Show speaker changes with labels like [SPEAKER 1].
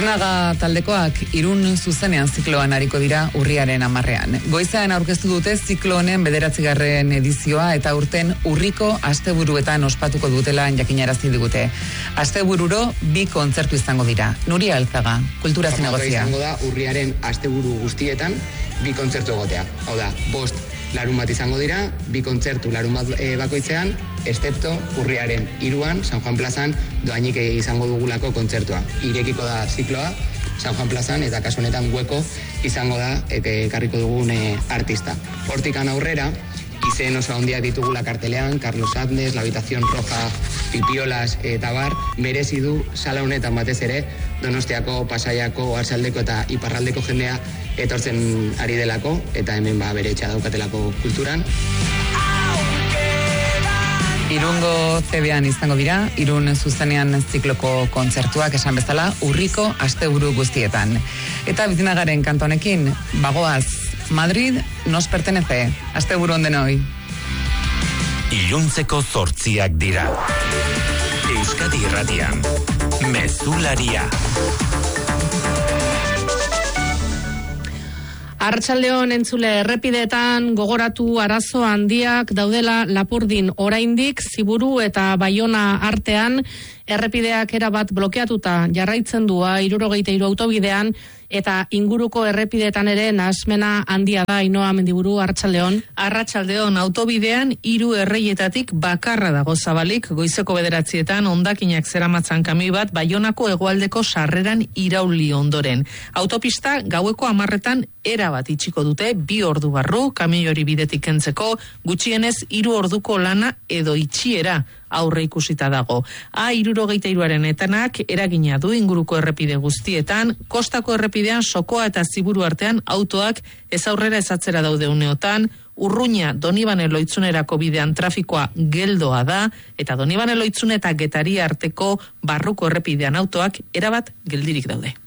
[SPEAKER 1] Biznaga taldekoak Irun zuzenean zikloan ariko dira urriaren 10ean. Goizean aurkeztu dute ziklo honen 9. edizioa eta urten urriko asteburuetan ospatuko dutela jakinarazi digute. Astebururo 2 kontzertu izango dira. Nuria Alzaga, Kultura Zinegozia.
[SPEAKER 2] Izango da urriaren asteburu guztietan 2 kontzertu egotea. Hau da, 5 larun bat izango dira, 2 kontzertu larun bat bakoitzean, excepto urriaren 3an, San Juan plazan, doainik izango dugulako kontzertua. Irekiko da zikloa, San Juan plazan, eta kasu honetan Hueko izango da, ekarriko dugun artista. Hortikan aurrera, izen oso handiak ditugula kartelean, Carlos Adnes, La Habitación Roja, Pipiolas eta bar, merezi du sala honetan batez ere, Donostiako, Pasaiako, Artsaldeko eta Iparraldeko jendea etortzen ari delako, eta hemen bere etxea daukatelako kulturan.
[SPEAKER 1] Irungo CBan izango dira, Irun zuzenean zikloko kontzertuak esan bezala urriko asteburu guztietan. Eta Bizinagaren kantu honekin, bagoaz, Madrid nos pertenece, asteburu on denoi.
[SPEAKER 3] Iluntzeko 8 dira. Euskadi Irratian, Mezularia.
[SPEAKER 4] Arratsaldeon entzule, errepideetan gogoratu arazo handiak daudela Lapurdin oraindik, Ziburu eta Baiona artean, errepideak erabat blokeatuta jarraitzen du 63 autobidean, eta inguruko errepideetan ere nahasmena handia da. Ainhoa Mendiburu, arratsaldeon.
[SPEAKER 5] Arratsaldeon, autobidean 3 erreietatik bakarra dago zabalik, goizeko 9etan hondakinak zeramatzan kamioi bat Baionako hegoaldeko sarreran irauli ondoren. Autopista gaueko 10etan erabat itxiko dute 2 ordu barru kamioi hori bidetik kentzeko, gutxienez 3 orduko lana edo itxiera aurre ikusita dago. A63aren etanak eragina du inguruko errepide guztietan, kostako errepidean Sokoa eta Ziburu artean autoak ez aurrera ez atzera daude uneotan, Urruña Donibane Loitzunerako bidean trafikoa geldoa da, eta Donibane Loitzune eta Getaria arteko barruko errepidean autoak erabat geldirik daude.